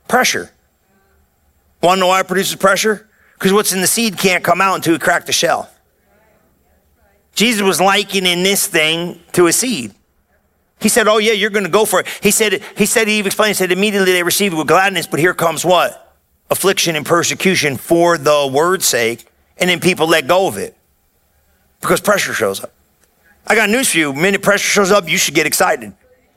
Pressure. Want to know why it produces pressure? Because what's in the seed can't come out until it cracked the shell. Jesus was likening this thing to a seed. He said, oh yeah, you're going to go for it. He explained, immediately they received it with gladness, but here comes what? Affliction and persecution for the word's sake, and then people let go of it because pressure shows up. I got news for you. The minute pressure shows up, you should get excited.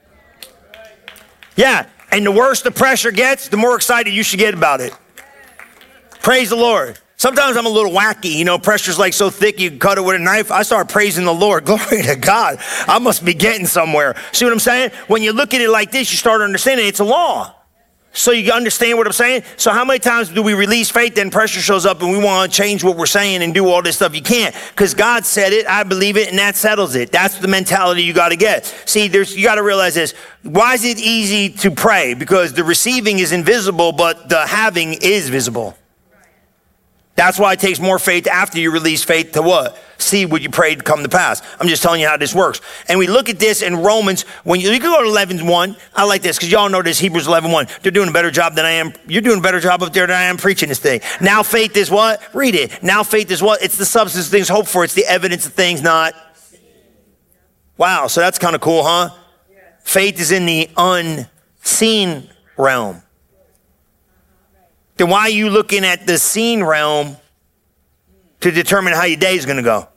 Yeah, and the worse the pressure gets, the more excited you should get about it. Praise the Lord. Sometimes I'm a little wacky. You know, pressure's like so thick you can cut it with a knife. I start praising the Lord. Glory to God. I must be getting somewhere. See what I'm saying? When you look at it like this, you start understanding it's a law. So you understand what I'm saying? So how many times do we release faith, then pressure shows up and we want to change what we're saying and do all this stuff? You can't, because God said it, I believe it, and that settles it. That's the mentality you got to get. See, you got to realize this. Why is it easy to pray? Because the receiving is invisible, but the having is visible. That's why it takes more faith after you release faith to what? See what you prayed come to pass. I'm just telling you how this works. And we look at this in Romans. When you can go to 11:1. I like this because y'all know this, Hebrews 11:1. They're doing a better job than I am. You're doing a better job up there than I am preaching this thing. Now faith is what? Read it. Now faith is what? It's the substance of things hoped for. It's the evidence of things not. Wow, so that's kind of cool, huh? Faith is in the unseen realm. Then why are you looking at the seen realm to determine how your day is going to go?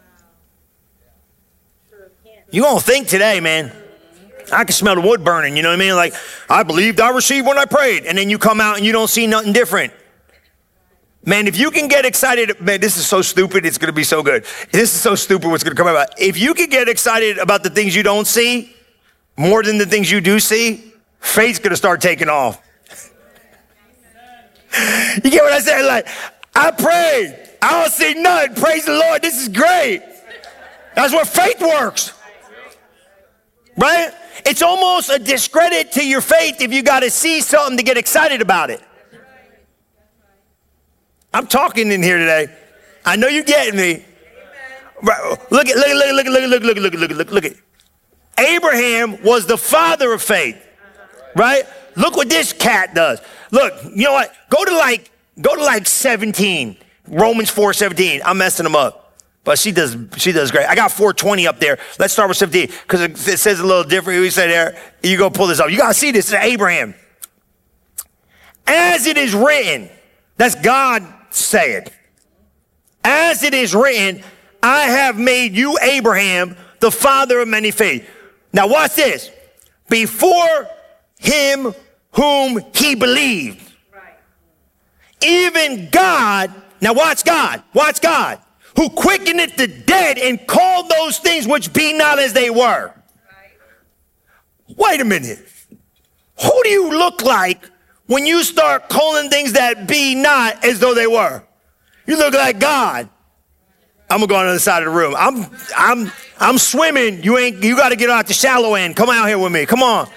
You're going to think today, man. I can smell the wood burning, you know what I mean? Like, I believed I received when I prayed. And then you come out and you don't see nothing different. Man, if you can get excited, man, this is so stupid, it's going to be so good. This is so stupid what's going to come about. If you can get excited about the things you don't see more than the things you do see, faith's going to start taking off. You get what I said? Like, I prayed. I don't see nothing. Praise the Lord. This is great. That's what faith works. Right? It's almost a discredit to your faith if you got to see something to get excited about it. I'm talking in here today. I know you're getting me. Right. Look at. Abraham was the father of faith. Right? Look what this cat does. Look, you know what? Go to like 17. Romans 4:17. I'm messing them up. But she does great. I got 4:20 up there. Let's start with 17 because it says a little different. We say there, you go pull this up. You got to see this. It's Abraham. As it is written, that's God saying. As it is written, I have made you Abraham, the father of many faith. Now watch this. Before him whom he believed. Right. Even God, now watch God, who quickeneth the dead and called those things which be not as they were. Right. Wait a minute. Who do you look like when you start calling things that be not as though they were? You look like God. I'm gonna go on the other side of the room. I'm swimming. You got to get out the shallow end. Come out here with me. Come on,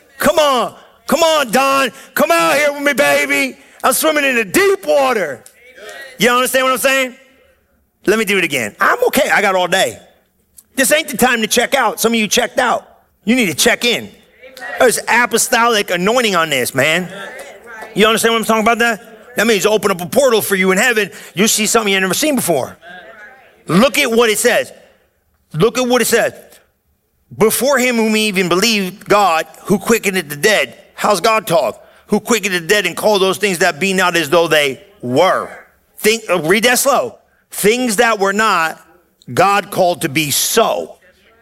Don. Come out here with me, baby. I'm swimming in the deep water. You understand what I'm saying? Let me do it again. I'm okay. I got all day. This ain't the time to check out. Some of you checked out. You need to check in. There's apostolic anointing on this, man. You understand what I'm talking about that? That means open up a portal for you in heaven. You see something you've never seen before. Look at what it says. Look at what it says. Before him whom he even believed, God, who quickened the dead. How's God talk? Who quickened the dead and called those things that be not as though they were. Read that slow. Things that were not, God called to be so.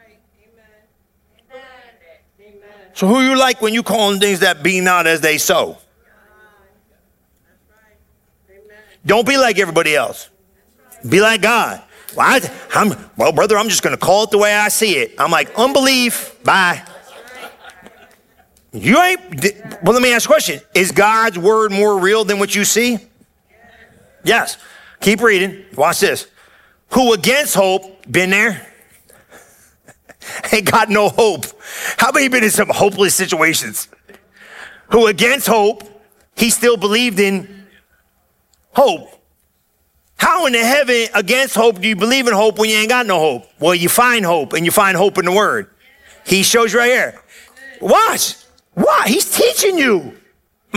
So who you like when you calling things that be not as they so? Don't be like everybody else. Be like God. Well, brother, I'm just going to call it the way I see it. I'm like, unbelief, bye. Well, let me ask you a question. Is God's word more real than what you see? Yes. Keep reading. Watch this. Who against hope, been there? Ain't got no hope. How many been in some hopeless situations? Who against hope, he still believed in hope. How in the heaven against hope do you believe in hope when you ain't got no hope? Well, you find hope, and you find hope in the word. He shows you right here. Watch. Why? He's teaching you.